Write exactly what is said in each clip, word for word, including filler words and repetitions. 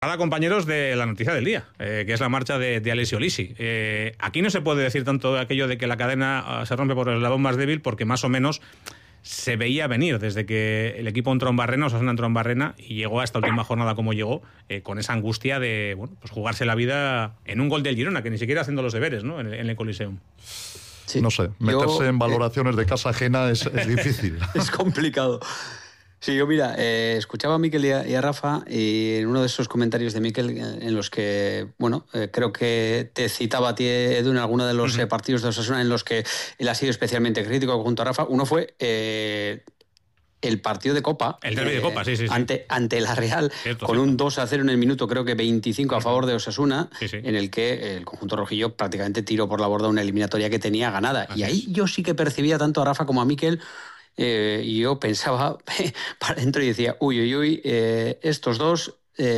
Ahora, compañeros, de la noticia del día, eh, que es la marcha de, de Alessio Lisi. Eh, aquí no se puede decir tanto aquello de que la cadena uh, se rompe por el eslabón más débil, porque más o menos se veía venir desde que el equipo entró en Barrena, Osasuna entró en Barrena y llegó a esta última jornada como llegó, eh, con esa angustia de bueno, pues jugarse la vida en un gol del Girona, que ni siquiera haciendo los deberes, ¿no? en, en el Coliseum. Sí, no sé, meterse yo, en valoraciones eh, de casa ajena es, es difícil. Es complicado. Sí, yo mira, eh, escuchaba a Mikel y a, y a Rafa y en uno de esos comentarios de Mikel en los que, bueno, eh, creo que te citaba a ti, Edu, en alguno de los uh-huh. eh, partidos de Osasuna en los que él ha sido especialmente crítico junto a Rafa. Uno fue eh, el partido de Copa. El derbi eh, de Copa, sí, sí. sí. Ante, ante la Real, cierto, con cierto. un dos a cero en el minuto, creo que veinticinco a favor de Osasuna, sí, sí. en el que el conjunto rojillo prácticamente tiró por la borda una eliminatoria que tenía ganada. Así y ahí es. Yo sí que percibía tanto a Rafa como a Mikel. Eh, y yo pensaba para adentro y decía, uy, uy, uy, eh, estos dos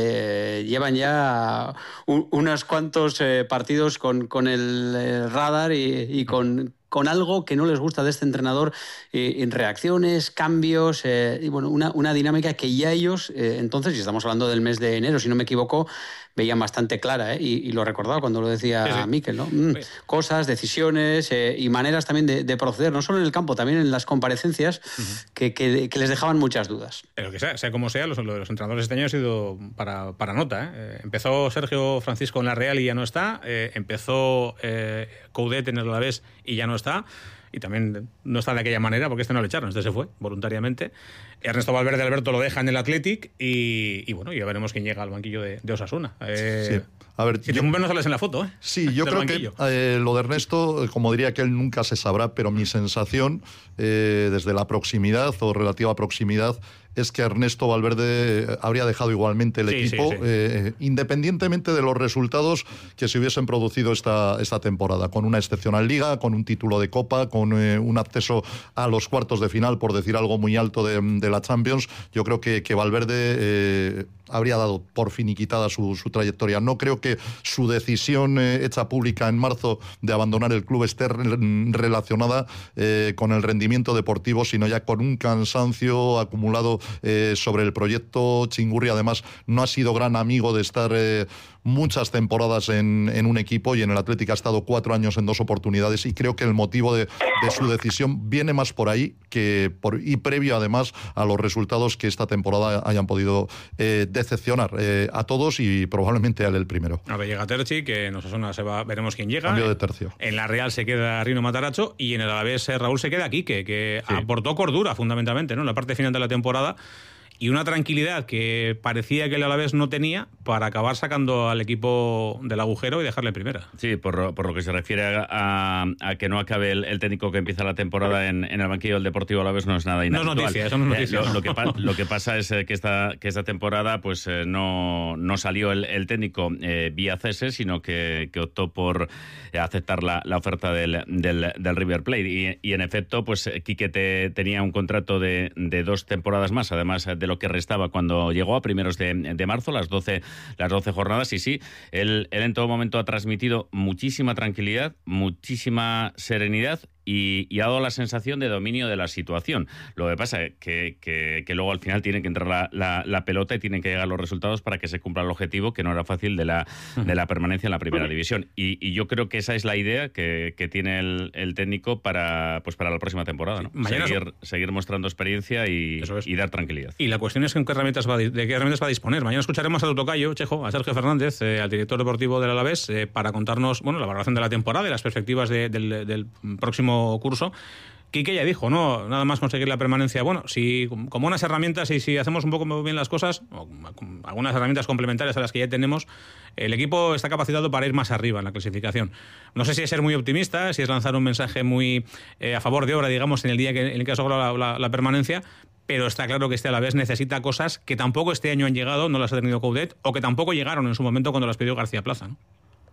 eh, llevan ya un, unos cuantos eh, partidos con, con el eh, radar y, y con, con algo que no les gusta de este entrenador, eh, en reacciones, cambios, eh, y bueno, una, una dinámica que ya ellos, eh, entonces, y estamos hablando del mes de enero, si no me equivoco, veían bastante clara, ¿eh? y, y lo recordaba cuando lo decía sí, sí. Mikel, ¿no? Mm, sí. Cosas, decisiones eh, y maneras también de, de proceder, no solo en el campo, también en las comparecencias, uh-huh. que, que, que les dejaban muchas dudas. Pero que sea, sea como sea, los, los entrenadores este año ha sido para, para nota. ¿eh? Empezó Sergio Francisco en la Real y ya no está, eh, empezó eh, Coudet en el Alavés y ya no está. Y también no está de aquella manera porque este no le echaron, este se fue voluntariamente. Ernesto Valverde Alberto lo deja en el Athletic y, y bueno, ya veremos quién llega al banquillo de, de Osasuna. Eh, sí. A ver, si yo, te no sales en la foto, ¿eh? Sí, yo creo banquillo. que eh, lo de Ernesto, como diría que él nunca se sabrá, pero mi sensación, eh, desde la proximidad o relativa proximidad, es que Ernesto Valverde habría dejado igualmente el sí, equipo, sí, sí. Eh, independientemente de los resultados que se hubiesen producido esta, esta temporada, con una excepcional liga, con un título de Copa, con eh, un acceso a los cuartos de final, por decir algo muy alto de, de la Champions. Yo creo que, que Valverde eh, habría dado por finiquitada su, su trayectoria. No creo que su decisión eh, hecha pública en marzo de abandonar el club esté re- relacionada eh, con el rendimiento deportivo, sino ya con un cansancio acumulado Eh, sobre el proyecto. Chingurri además no ha sido gran amigo de estar eh, muchas temporadas en, en un equipo, y en el Atlético ha estado cuatro años en dos oportunidades, y creo que el motivo de, de su decisión viene más por ahí que por, y previo además a los resultados que esta temporada hayan podido eh, decepcionar eh, a todos y probablemente a él el primero. A ver, llega Terchi, que nos suena, se va, veremos quién llega. Cambio de tercio. En la Real se queda Rino Mataracho y en el Alavés eh, Raúl se queda Quique, que sí. aportó cordura fundamentalmente, ¿no? En la parte final de la temporada. Y una tranquilidad que parecía que el Alavés no tenía para acabar sacando al equipo del agujero y dejarle en primera. Sí, por, por lo que se refiere a, a, a que no acabe el, el técnico que empieza la temporada en, en el banquillo del Deportivo Alavés no es nada inhabitual. No es noticia, eso no es noticia. Eh, lo, no. lo, que pa, lo que pasa es que esta, que esta temporada pues eh, no, no salió el, el técnico eh, vía cese, sino que, que optó por eh, aceptar la, la oferta del, del, del River Plate. Y, y en efecto, pues Quique te, tenía un contrato de, de dos temporadas más, además de lo que restaba cuando llegó a primeros de, de marzo, las doce, las doce jornadas, y sí, él, él en todo momento ha transmitido muchísima tranquilidad, muchísima serenidad y, y ha dado la sensación de dominio de la situación. Lo que pasa es que, que, que luego al final tiene que entrar la, la, la pelota y tienen que llegar los resultados para que se cumpla el objetivo, que no era fácil, de la, de la permanencia en la primera división. Y, y yo creo que esa es la idea que, que tiene el, el técnico para, pues para la próxima temporada, ¿no? Mañana seguir, so... seguir mostrando experiencia y, y dar tranquilidad. Y la cuestión es en qué herramientas va, de qué herramientas va a disponer. Mañana escucharemos a tu tocayo, Chejo, a Sergio Fernández, eh, al director deportivo del Alavés, eh, para contarnos bueno, la valoración de la temporada y las perspectivas de, del, del próximo curso. Quique ya dijo, ¿no? Nada más conseguir la permanencia. Bueno, si con buenas herramientas y si hacemos un poco bien las cosas, o con algunas herramientas complementarias a las que ya tenemos, el equipo está capacitado para ir más arriba en la clasificación. No sé si es ser muy optimista, si es lanzar un mensaje muy eh, a favor de obra, digamos, en el día que, en el que ha logrado la, la, la permanencia, pero está claro que este Alavés necesita cosas que tampoco este año han llegado, no las ha tenido Coudet, o que tampoco llegaron en su momento cuando las pidió García Plaza, ¿no?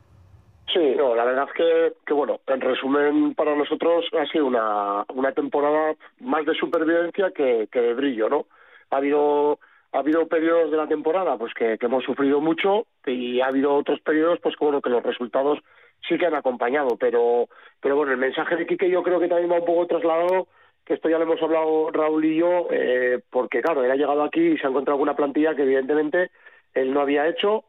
Sí, no, la verdad es que, que, bueno, en resumen, para nosotros ha sido una, una temporada más de supervivencia que, que de brillo, ¿no? Ha habido ha habido periodos de la temporada pues que, que hemos sufrido mucho, y ha habido otros periodos pues que, bueno, que los resultados sí que han acompañado, pero pero bueno, el mensaje de Quique yo creo que también va un poco trasladado, que esto ya lo hemos hablado Raúl y yo, eh, porque claro, él ha llegado aquí y se ha encontrado una plantilla que evidentemente él no había hecho